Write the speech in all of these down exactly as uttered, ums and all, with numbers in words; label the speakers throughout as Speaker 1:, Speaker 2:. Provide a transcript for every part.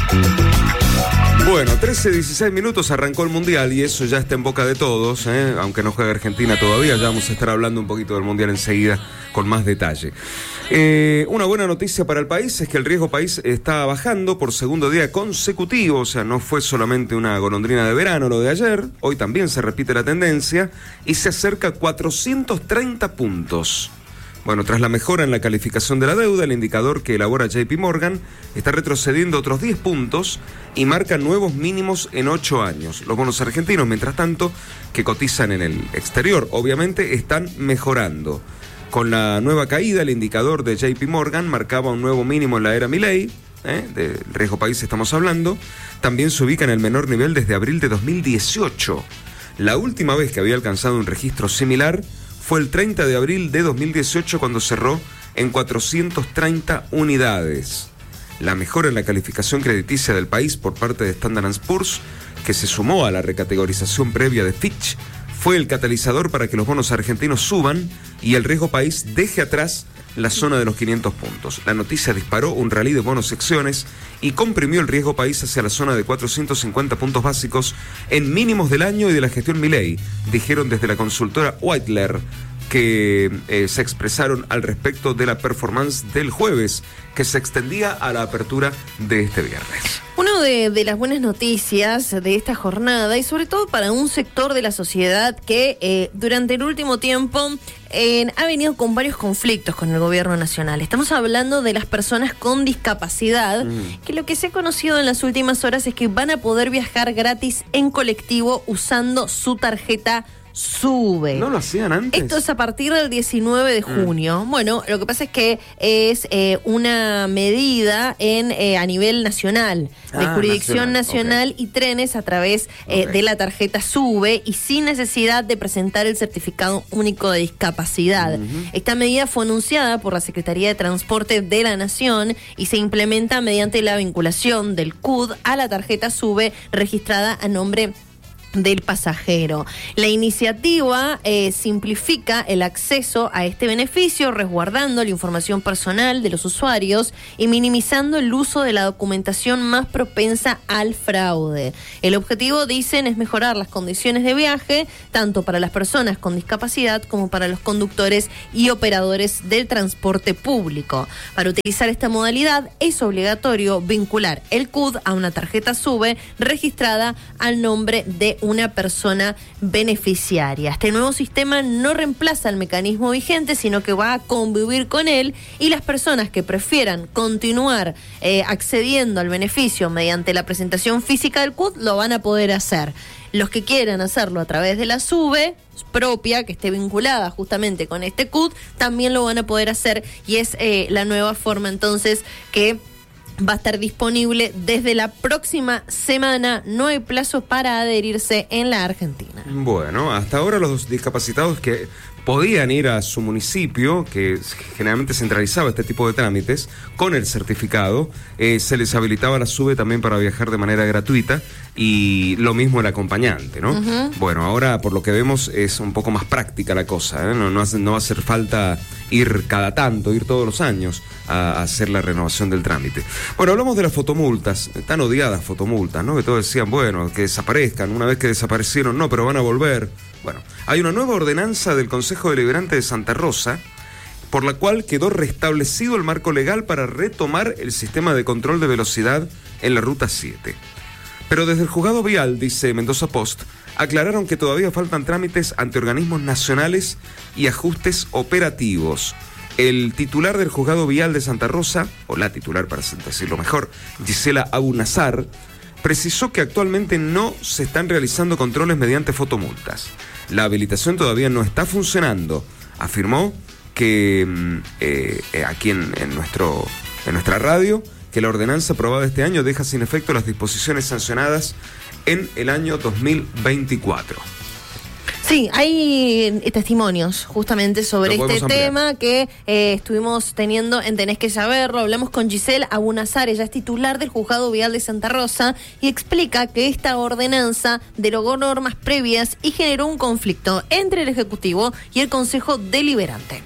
Speaker 1: Bueno, trece, dieciséis minutos, arrancó el Mundial y eso ya está en boca de todos, ¿eh? Aunque no juegue Argentina todavía, ya vamos a estar hablando un poquito del Mundial enseguida con más detalle. Eh, una buena noticia para el país es que el riesgo país está bajando por segundo día consecutivo, o sea, no fue solamente una golondrina de verano lo de ayer, hoy también se repite la tendencia y se acerca a cuatrocientos treinta puntos. Bueno, tras la mejora en la calificación de la deuda, el indicador que elabora J P Morgan está retrocediendo otros diez puntos y marca nuevos mínimos en ocho años. Los bonos argentinos, mientras tanto, que cotizan en el exterior, obviamente, están mejorando. Con la nueva caída, el indicador de J P Morgan marcaba un nuevo mínimo en la era Milei, ¿eh? de riesgo país estamos hablando, también se ubica en el menor nivel desde abril de dos mil dieciocho. La última vez que había alcanzado un registro similar fue el treinta de abril de dos mil dieciocho, cuando cerró en cuatrocientas treinta unidades. La mejora en la calificación crediticia del país por parte de Standard and Poor's, que se sumó a la recategorización previa de Fitch, fue el catalizador para que los bonos argentinos suban y el riesgo país deje atrás la zona de los quinientos puntos. La noticia disparó un rally de bonos secciones y comprimió el riesgo país hacia la zona de cuatrocientos cincuenta puntos básicos en mínimos del año y de la gestión Milei, dijeron desde la consultora Whitelair, que eh, se expresaron al respecto de la performance del jueves, que se extendía a la apertura de este viernes.
Speaker 2: Una de, de las buenas noticias de esta jornada, y sobre todo para un sector de la sociedad que eh, durante el último tiempo eh, ha venido con varios conflictos con el gobierno nacional. Estamos hablando de las personas con discapacidad, mm. que lo que se ha conocido en las últimas horas es que van a poder viajar gratis en colectivo usando su tarjeta SUBE.
Speaker 1: ¿No lo hacían antes?
Speaker 2: Esto es a partir del diecinueve de junio. Mm. Bueno, lo que pasa es que es eh, una medida en eh, a nivel nacional, de
Speaker 1: ah,
Speaker 2: jurisdicción
Speaker 1: nacional,
Speaker 2: nacional
Speaker 1: okay.
Speaker 2: y trenes a través eh, okay. de la tarjeta SUBE y sin necesidad de presentar el certificado único de discapacidad. Uh-huh. Esta medida fue anunciada por la Secretaría de Transporte de la Nación y se implementa mediante la vinculación del C U D a la tarjeta SUBE registrada a nombre del pasajero. La iniciativa eh, simplifica el acceso a este beneficio, resguardando la información personal de los usuarios y minimizando el uso de la documentación más propensa al fraude. El objetivo, dicen, es mejorar las condiciones de viaje, tanto para las personas con discapacidad como para los conductores y operadores del transporte público. Para utilizar esta modalidad es obligatorio vincular el C U D a una tarjeta SUBE registrada al nombre de una persona beneficiaria. Este nuevo sistema no reemplaza el mecanismo vigente, sino que va a convivir con él, y las personas que prefieran continuar eh, accediendo al beneficio mediante la presentación física del C U D lo van a poder hacer. Los que quieran hacerlo a través de la SUBE propia, que esté vinculada justamente con este C U D, también lo van a poder hacer, y es eh, la nueva forma entonces que va a estar disponible desde la próxima semana. No hay plazo para adherirse en la Argentina.
Speaker 1: Bueno, hasta ahora los discapacitados que podían ir a su municipio, que generalmente centralizaba este tipo de trámites, con el certificado, eh, se les habilitaba la SUBE también para viajar de manera gratuita, y lo mismo el acompañante, ¿no? Uh-huh. Bueno, ahora por lo que vemos es un poco más práctica la cosa, ¿eh? No, no, hace, no va a hacer falta ir cada tanto, ir todos los años a, a hacer la renovación del trámite. Bueno, hablamos de las fotomultas, tan odiadas fotomultas, ¿no? Que todos decían, bueno, que desaparezcan, una vez que desaparecieron, no, pero van a volver. Bueno, hay una nueva ordenanza del Consejo Deliberante de Santa Rosa, por la cual quedó restablecido el marco legal para retomar el sistema de control de velocidad en la Ruta siete. Pero desde el Juzgado Vial, dice Mendoza Post, aclararon que todavía faltan trámites ante organismos nacionales y ajustes operativos. El titular del Juzgado Vial de Santa Rosa, o la titular para decirlo mejor, Gisela Abu Nazar, precisó que actualmente no se están realizando controles mediante fotomultas. La habilitación todavía no está funcionando. Afirmó que eh, eh, aquí en, en, nuestro, en nuestra radio, que la ordenanza aprobada este año deja sin efecto las disposiciones sancionadas en el año dos mil veinticuatro.
Speaker 2: Sí, hay testimonios justamente sobre este tema que eh, estuvimos teniendo en Tenés que Saberlo. Hablamos con Giselle Abu Nazar, ella es titular del Juzgado Vial de Santa Rosa, y explica que esta ordenanza derogó normas previas y generó un conflicto entre el Ejecutivo y el Consejo Deliberante.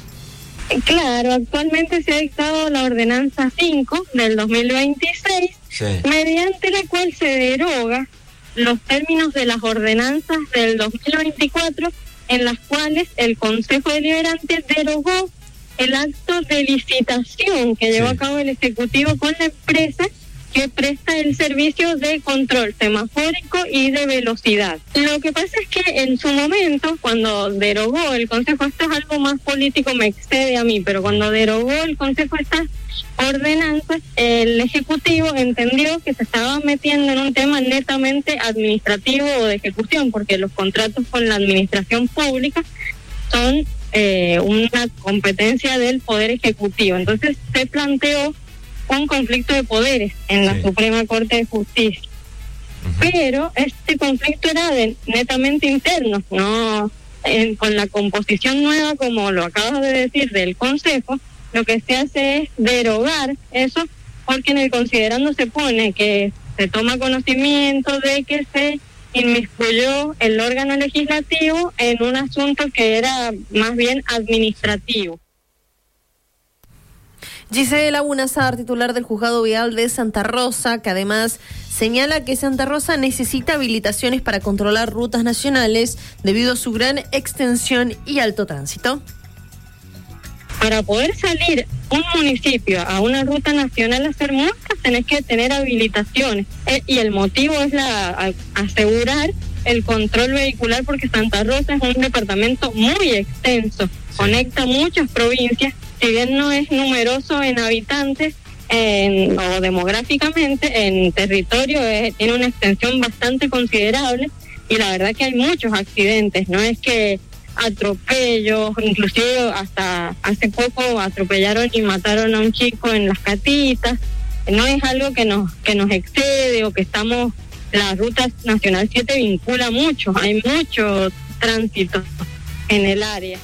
Speaker 3: Claro, actualmente se ha dictado la ordenanza cinco del dos mil veintiséis, sí.
Speaker 4: mediante la cual se deroga los términos de las ordenanzas del dos mil veinticuatro, en las cuales el Consejo Deliberante derogó el acto de licitación que llevó sí. a cabo el Ejecutivo con la empresa que presta el servicio de control semafórico y de velocidad. Lo que pasa es que en su momento, cuando derogó el Consejo, esto es algo más político, me excede a mí, pero cuando derogó el Consejo estas ordenanzas, el Ejecutivo entendió que se estaba metiendo en un tema netamente administrativo o de ejecución, porque los contratos con la administración pública son eh, una competencia del Poder Ejecutivo. Entonces se planteó un conflicto de poderes en la sí. Suprema Corte de Justicia. Uh-huh. Pero este conflicto era de, netamente interno, no en, con la composición nueva, como lo acabas de decir, del Consejo, lo que se hace es derogar eso, porque en el considerando se pone que se toma conocimiento de que se inmiscuyó el órgano legislativo en un asunto que era más bien administrativo.
Speaker 2: Gisela Bunazar, titular del Juzgado Vial de Santa Rosa, que además señala que Santa Rosa necesita habilitaciones para controlar rutas nacionales debido a su gran extensión y alto tránsito.
Speaker 4: Para poder salir un municipio a una ruta nacional a hacer multas, tenés que tener habilitaciones. Eh, y el motivo es la a, asegurar el control vehicular, porque Santa Rosa es un departamento muy extenso, conecta muchas provincias. Si bien no es numeroso en habitantes en, o demográficamente, en territorio eh, tiene una extensión bastante considerable, y la verdad que hay muchos accidentes, no es que atropellos, inclusive hasta hace poco atropellaron y mataron a un chico en Las Catitas, no es algo que nos que nos excede o que estamos, la ruta nacional siete vincula mucho, hay mucho tránsito en el área.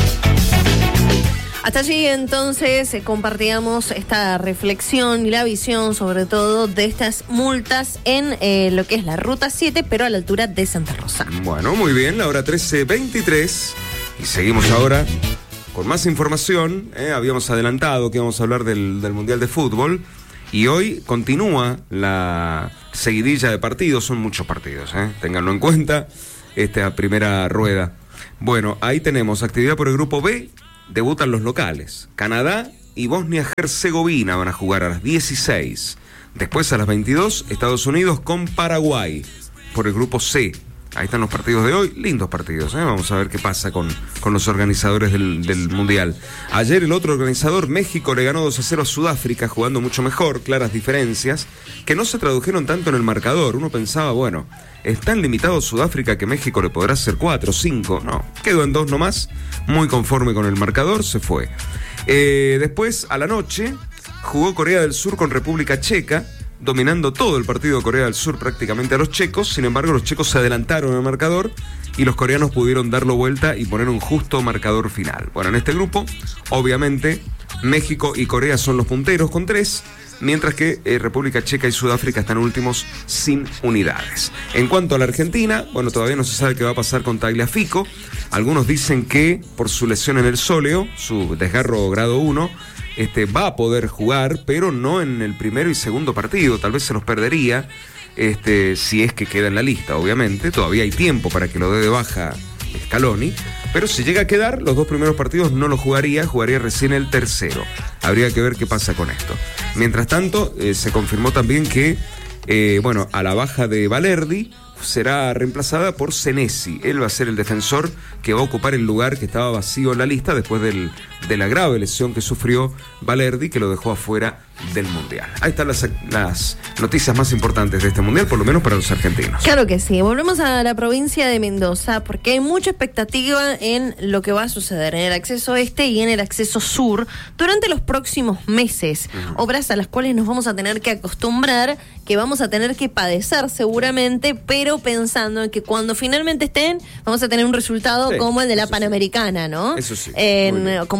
Speaker 2: Hasta allí entonces eh, compartíamos esta reflexión y la visión sobre todo de estas multas en eh, lo que es la Ruta siete, pero a la altura de Santa Rosa.
Speaker 1: Bueno, muy bien, la hora trece veintitrés y seguimos ahora con más información. Eh, habíamos adelantado que íbamos a hablar del, del Mundial de Fútbol y hoy continúa la seguidilla de partidos, son muchos partidos, eh, ténganlo en cuenta, esta primera rueda. Bueno, ahí tenemos actividad por el Grupo B. Debutan los locales. Canadá y Bosnia-Herzegovina van a jugar a las dieciséis. Después a las veintidós, Estados Unidos con Paraguay por el grupo C. Ahí están los partidos de hoy, lindos partidos, ¿eh? Vamos a ver qué pasa con, con los organizadores del, del Mundial. Ayer el otro organizador, México, le ganó dos a cero a Sudáfrica, jugando mucho mejor, claras diferencias, que no se tradujeron tanto en el marcador. Uno pensaba, bueno, es tan limitado Sudáfrica que México le podrá hacer cuatro, cinco, no, quedó en dos nomás, muy conforme con el marcador, se fue. Eh, después, a la noche, jugó Corea del Sur con República Checa, dominando todo el partido de Corea del Sur prácticamente a los checos. Sin embargo, los checos se adelantaron en el marcador y los coreanos pudieron darlo vuelta y poner un justo marcador final. Bueno, en este grupo, obviamente, México y Corea son los punteros con tres, mientras que eh, República Checa y Sudáfrica están últimos sin unidades. En cuanto a la Argentina, bueno, todavía no se sabe qué va a pasar con Tagliafico. Algunos dicen que por su lesión en el sóleo, su desgarro grado uno, Este, va a poder jugar, pero no en el primero y segundo partido, tal vez se los perdería, este, si es que queda en la lista, obviamente, todavía hay tiempo para que lo dé de baja Scaloni, pero si llega a quedar, los dos primeros partidos no lo jugaría, jugaría recién el tercero, habría que ver qué pasa con esto. Mientras tanto, eh, se confirmó también que, eh, bueno, a la baja de Valerdi, será reemplazada por Senesi. Él va a ser el defensor que va a ocupar el lugar que estaba vacío en la lista después del, de la grave lesión que sufrió Valerdi, que lo dejó afuera del Mundial. Ahí están las, las noticias más importantes de este Mundial, por lo menos para los argentinos.
Speaker 2: Claro que sí. Volvemos a la provincia de Mendoza, porque hay mucha expectativa en lo que va a suceder en el acceso este y en el acceso sur durante los próximos meses. Uh-huh. Obras a las cuales nos vamos a tener que acostumbrar, que vamos a tener que padecer seguramente, pero pensando en que cuando finalmente estén, vamos a tener un resultado sí, como el de la Panamericana,
Speaker 1: sí.
Speaker 2: ¿no?
Speaker 1: Eso sí.
Speaker 2: En, como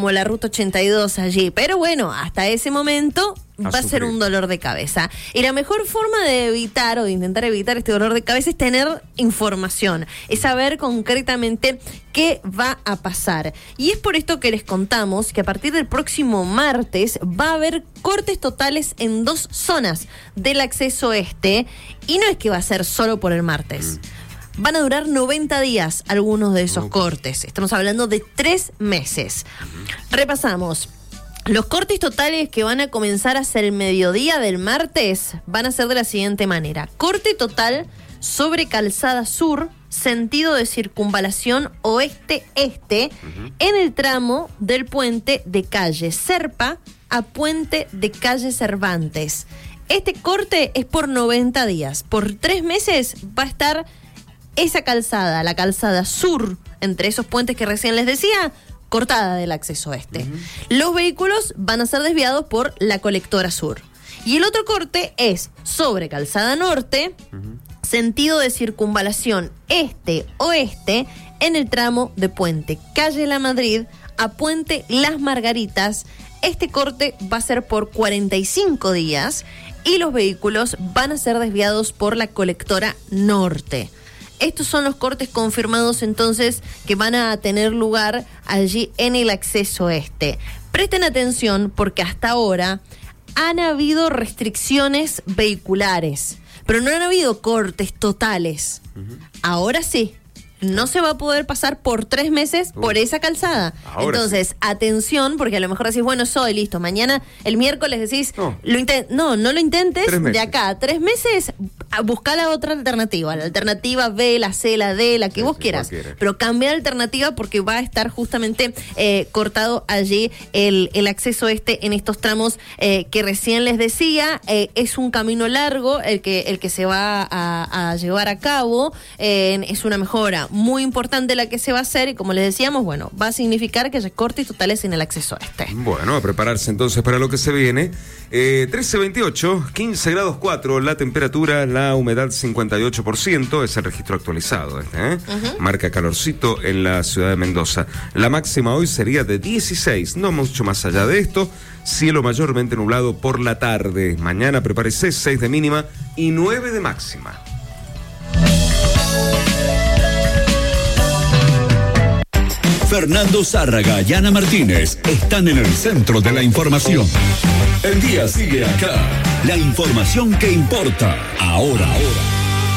Speaker 2: como la ruta ochenta y dos allí. Pero bueno, hasta ese momento
Speaker 1: A
Speaker 2: va a ser
Speaker 1: sufrir.
Speaker 2: un dolor de cabeza. Y la mejor forma de evitar o de intentar evitar este dolor de cabeza es tener información, es saber concretamente qué va a pasar. Y es por esto que les contamos que a partir del próximo martes va a haber cortes totales en dos zonas del acceso este. Y no es que va a ser solo por el martes. Van a durar noventa días algunos de esos
Speaker 1: Ok.
Speaker 2: cortes. Estamos hablando de tres meses. Repasamos. Los cortes totales que van a comenzar hacia el mediodía del martes van a ser de la siguiente manera. Corte total sobre Calzada Sur, sentido de circunvalación oeste-este, uh-huh. en el tramo del puente de calle Serpa a puente de calle Cervantes. Este corte es por noventa días. Por tres meses va a estar esa calzada, la calzada sur, entre esos puentes que recién les decía, cortada del acceso este. Uh-huh. Los vehículos van a ser desviados por la colectora sur. Y el otro corte es sobre Calzada Norte, uh-huh. sentido de circunvalación este-oeste, en el tramo de puente Calle La Madrid a puente Las Margaritas. Este corte va a ser por cuarenta y cinco días y los vehículos van a ser desviados por la colectora norte. Estos son los cortes confirmados entonces que van a tener lugar allí en el acceso este. Presten atención porque hasta ahora han habido restricciones vehiculares, pero no han habido cortes totales. Uh-huh. Ahora sí. No se va a poder pasar por tres meses uh, por esa calzada. Entonces, sí. atención, porque a lo mejor decís, bueno, soy listo. Mañana, el miércoles decís, no, lo intent- no, no lo intentes. De acá a tres meses, busca la otra alternativa. La alternativa B, la C, la D, la que sí, vos sí, quieras. Cualquiera. Pero cambia la alternativa porque va a estar justamente eh, cortado allí el, el acceso este en estos tramos eh, que recién les decía. Eh, es un camino largo el que, el que se va a, a llevar a cabo. Eh, es una mejora muy importante la que se va a hacer y como les decíamos, bueno, va a significar que haya cortes totales en el acceso este.
Speaker 1: Bueno, a prepararse entonces para lo que se viene. Eh, trece veintiocho, quince grados cuatro, la temperatura, la humedad cincuenta y ocho por ciento, es el registro actualizado este, ¿eh? Uh-huh. Marca calorcito en la ciudad de Mendoza. La máxima hoy sería de dieciséis, no mucho más allá de esto. Cielo mayormente nublado por la tarde. Mañana prepárese, seis de mínima y nueve de máxima.
Speaker 3: Fernando Zárraga y Ana Martínez están en el centro de la información. El día sigue acá. La información que importa ahora, ahora.